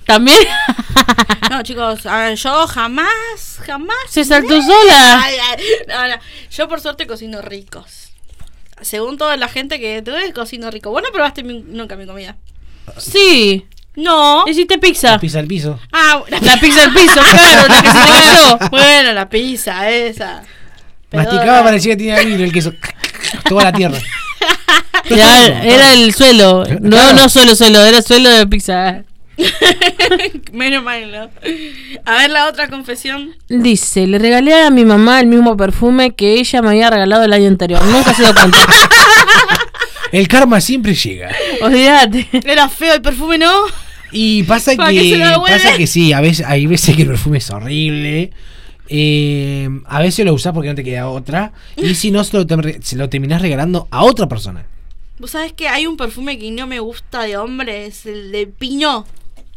¿También? No, chicos, a ver, yo jamás. ¿Se saltó sola? No. Yo por suerte cocino ricos. Según toda la gente que tuve, cocino rico. ¿Vos no probaste nunca mi comida? Sí. No. ¿Hiciste pizza? La pizza al piso. Ah, La pizza al piso, claro, la que se te cayó. Bueno, la pizza esa. Masticaba, parecía que tenía vidrio el queso. Toda la tierra. Era el suelo. No suelo, era suelo de pizza. Menos mal, ¿no? A ver la otra confesión. Dice, le regalé a mi mamá el mismo perfume que ella me había regalado el año anterior. Nunca se dio cuenta. El karma siempre llega. Olvídate. Era feo el perfume, ¿no? Y pasa que sí, hay veces que el perfume es horrible. A veces lo usás porque no te queda otra. Y si no, se lo terminás regalando a otra persona. Vos sabés que hay un perfume que no me gusta de hombre, es el de Pino.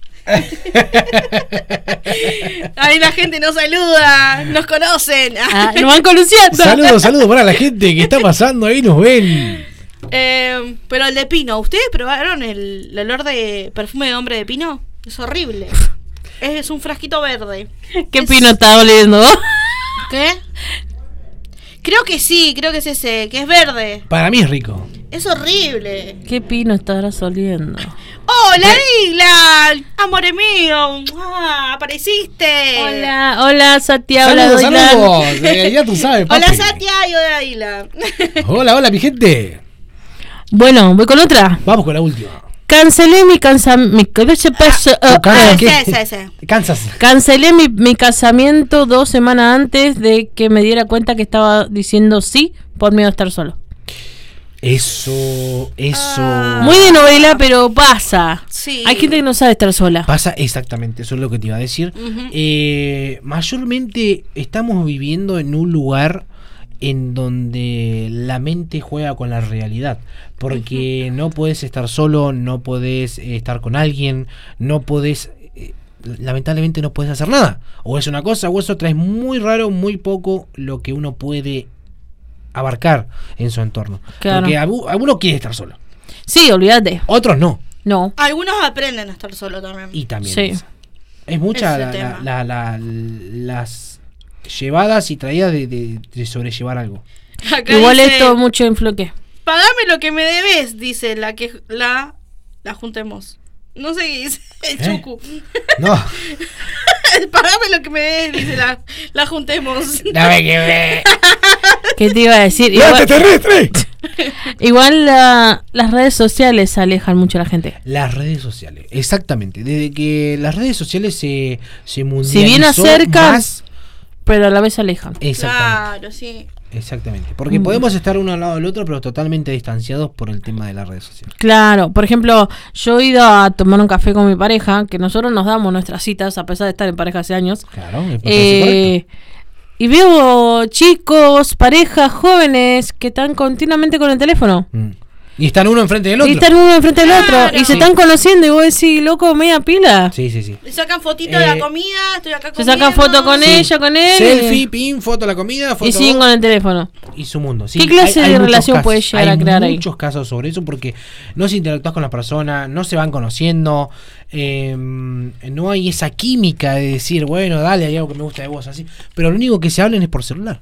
Ahí la gente nos saluda, nos conocen. Nos van conociendo. Saludos para la gente que está pasando ahí, nos ven. Pero el de Pino, ¿ustedes probaron el olor de perfume de hombre de Pino? Es horrible. Es un frasquito verde. ¿Qué pino está oliendo? ¿Qué? Creo que es ese, que es verde. Para mí es rico. Es horrible. ¿Qué pino estarás oliendo? ¡Hola, Dylan! ¡Amore mío! ¡Apareciste! Hola, Satya. Hola, saludos. Ya tú sabes, papi. Hola, Satya y hola, Dylan. Hola, mi gente. Bueno, voy con otra. Vamos con la última. Cancelé mi casamiento. Cancelé mi casamiento 2 semanas antes de que me diera cuenta que estaba diciendo sí por miedo a estar solo. Eso. Muy de novela, pero pasa. Sí. Hay gente que no sabe estar sola. Pasa exactamente, eso es lo que te iba a decir. Mayormente estamos viviendo en un lugar en donde la mente juega con la realidad, porque no podés estar solo, no podés estar con alguien, no podés, lamentablemente no podés hacer nada, o es una cosa o es otra. Es muy raro, muy poco lo que uno puede abarcar en su entorno, claro. Porque alguno quiere estar solo. Sí, olvídate. Otros no. Algunos aprenden a estar solo también. Y también sí. Es mucha las llevadas y traídas de sobrellevar algo. Acá igual dice, esto mucho influye. Pagame lo que me debes, dice la juntemos. No sé qué dice el Chucu. No. Pagame lo que me debes, dice la juntemos. Dame que ve. ¿Qué te iba a decir? Igual las redes sociales alejan mucho a la gente. Las redes sociales, exactamente. Desde que las redes sociales se mundializó, si bien acercan más, pero a la vez alejan. Exactamente. Claro, sí. Exactamente, porque podemos estar uno al lado del otro, pero totalmente distanciados por el tema de las redes sociales. Claro, por ejemplo, yo he ido a tomar un café con mi pareja, que nosotros nos damos nuestras citas a pesar de estar en pareja hace años. Claro, y veo chicos, parejas jóvenes que están continuamente con el teléfono. Y están uno enfrente del otro. Claro. Y se están conociendo y vos decís, loco, media pila. Sí. Le sacan fotito de la comida, estoy acá comiendo. Se sacan foto con ella, con él. Selfie, pin, foto de la comida, foto. Y siguen con el teléfono. Y su mundo. Sí, ¿qué clase de relación puede llegar a crear ahí? Hay muchos casos sobre eso porque no se interactúa con la persona, no se van conociendo, no hay esa química de decir, bueno, dale, hay algo que me gusta de vos, así. Pero lo único que se hablan es por celular.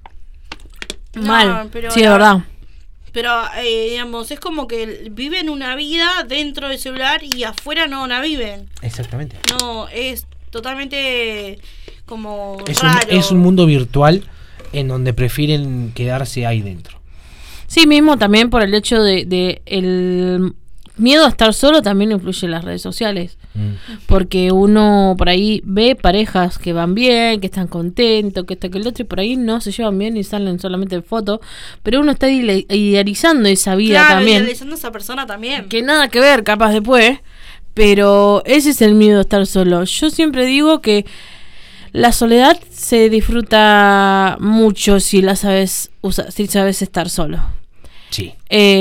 Mal, sí, de verdad. Pero, digamos, es como que viven una vida dentro del celular y afuera no la viven. Exactamente. No, es totalmente como raro. Es un mundo virtual en donde prefieren quedarse ahí dentro. Sí, mismo también por el hecho de el miedo a estar solo también influye en las redes sociales. Porque uno por ahí ve parejas que van bien, que están contentos, que esto, que el otro, y por ahí no se llevan bien y salen solamente en fotos, pero uno está idealizando esa vida también. Idealizando a esa persona también. Que nada que ver, capaz después, pero ese es el miedo a estar solo. Yo siempre digo que la soledad se disfruta mucho si la sabes usar, si sabes estar solo. Sí.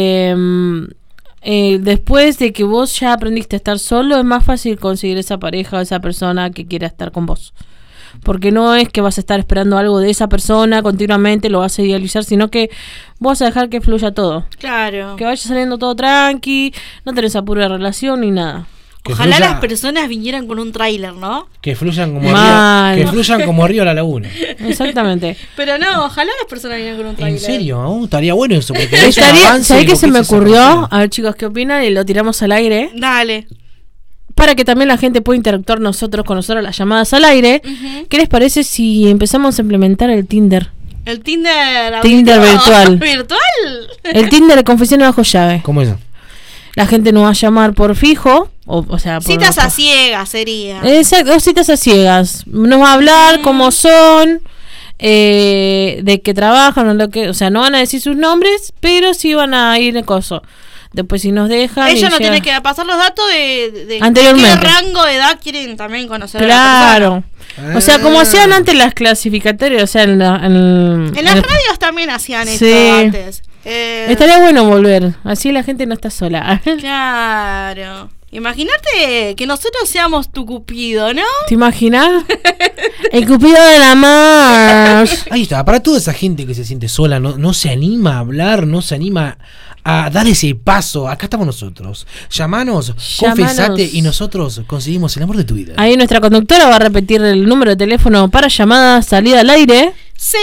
Después de que vos ya aprendiste a estar solo, es más fácil conseguir esa pareja o esa persona que quiera estar con vos. Porque no es que vas a estar esperando algo de esa persona continuamente, lo vas a idealizar, sino que vos vas a dejar que fluya todo. Claro. Que vaya saliendo todo tranqui, no tenés apuro de relación ni nada. Que Ojalá fluya- las personas vinieran con un tráiler, ¿no? Que fluyan como Mal. río, que fluyan como río a la laguna. Exactamente. Pero no, ojalá las personas vinieran con un tráiler. ¿En serio? Estaría bueno eso, porque es un Estaría, avance ¿sabés de qué lo se que me es esa ocurrió? persona. A ver, chicos, ¿qué opinan? Y lo tiramos al aire. Dale. Para que también la gente pueda interactuar con nosotros las llamadas al aire. Ujú. ¿Qué les parece si empezamos a implementar el Tinder? El Tinder. Tinder virtual. ¿Virtual? El Tinder de confesiones bajo llave. ¿Cómo es eso? La gente nos va a llamar por fijo. O sea, por, Citas a ciegas sería. Exacto, citas a ciegas. Nos va a hablar cómo son, de qué trabajan, o sea, no van a decir sus nombres, pero sí van a ir de coso. Después si nos dejan... Ella no llega- tiene que pasar los datos de Anteriormente. qué rango de edad quieren también conocer a la persona. Claro. O sea, como hacían antes las clasificatorias, o sea, en las radios también hacían esto Sí. antes. Estaría bueno volver, así la gente no está sola. Claro. Imagínate que nosotros seamos tu cupido, ¿no? ¿Te imaginas? El cupido de la mar. Ahí está, para toda esa gente que se siente sola, no se anima a hablar, no se anima a dar ese paso, acá estamos nosotros. Llamanos, confesate y nosotros conseguimos el amor de tu vida. Ahí nuestra conductora va a repetir el número de teléfono para llamadas, salida al aire.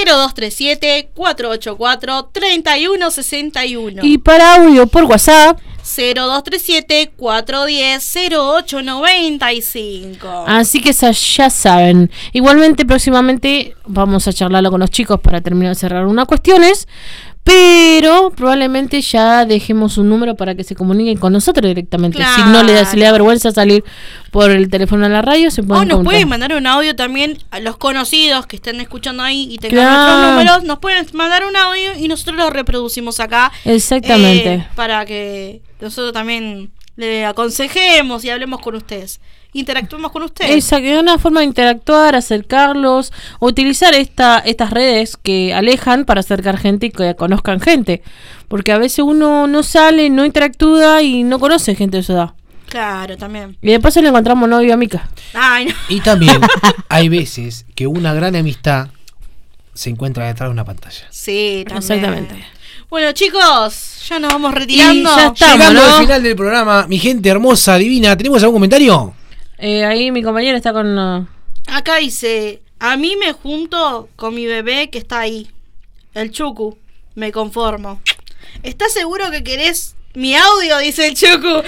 0237-484-3161. Y para audio por WhatsApp. 0237-410-0895. Así que ya saben. Igualmente, próximamente vamos a charlarlo con los chicos para terminar de cerrar unas cuestiones. Pero probablemente ya dejemos un número para que se comuniquen con nosotros directamente. Claro. Si le da vergüenza salir por el teléfono a la radio, se pueden O nos comunicar. pueden mandar un audio también a los conocidos que estén escuchando ahí y tengan Claro. nuestros números. Nos pueden mandar un audio y nosotros lo reproducimos acá. Exactamente. Para que nosotros también le aconsejemos y hablemos con ustedes. Interactuemos con ustedes. Exacto, es una forma de interactuar, acercarlos, utilizar estas redes que alejan para acercar gente y que conozcan gente. Porque a veces uno no sale, no interactúa y no conoce gente de su edad. Claro, también. Y después le encontramos novio a Mica. Ay, no. Y también hay veces que una gran amistad se encuentra detrás de una pantalla. Sí, también. Exactamente. Bueno, chicos, ya nos vamos retirando. Y ya está. Estamos, Llegando ¿no? al final del programa, mi gente hermosa, divina, ¿tenemos algún comentario? Ahí mi compañera está con... Acá dice, a mí me junto con mi bebé que está ahí. El Chucu. Me conformo. ¿Estás seguro que querés mi audio? Dice el Chucu.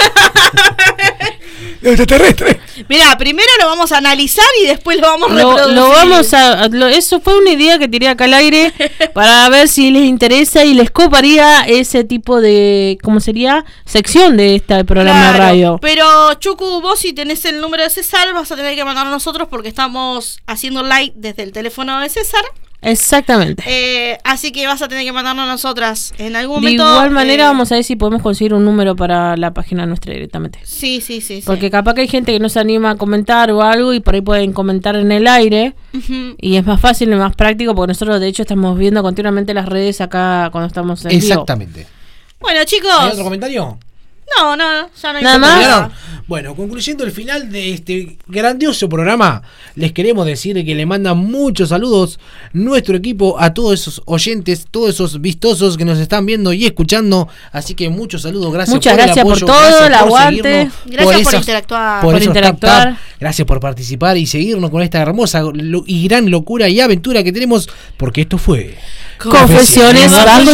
Extraterrestre. Mira, primero lo vamos a analizar y después lo vamos a reproducir. Lo vamos eso fue una idea que tiré acá al aire para ver si les interesa y les coparía ese tipo de, ¿cómo sería? Sección de este programa de Claro, radio. pero Chucu, vos si tenés el número de César vas a tener que mandarlo a nosotros porque estamos haciendo live desde el teléfono de César. Exactamente. Así que vas a tener que mandarnos a nosotras en algún De momento. igual manera vamos a ver si podemos conseguir un número para la página nuestra directamente. Sí. Porque capaz que hay gente que no se anima a comentar o algo y por ahí pueden comentar en el aire. Ujú. Y es más fácil y más práctico porque nosotros de hecho estamos viendo continuamente las redes acá cuando estamos en vivo. Exactamente. Bueno, chicos. ¿Hay otro comentario? No, ya no hay Nada más. ¿Terminaron? Bueno, concluyendo el final de este grandioso programa, les queremos decir que le mandan muchos saludos nuestro equipo a todos esos oyentes, todos esos vistosos que nos están viendo y escuchando. Así que muchos saludos, gracias Muchas por el gracias por apoyo, todo, gracias el por aguante. seguirnos, Gracias por interactuar. por Por esos interactuar. tap, tap. Gracias por participar y seguirnos con esta hermosa y gran locura y aventura que tenemos, porque esto fue Confesiones bajo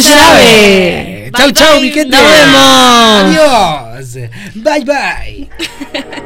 llave. Chau, Bye, chau, bye. mi gente. Nos vemos. Adiós. Bye, bye.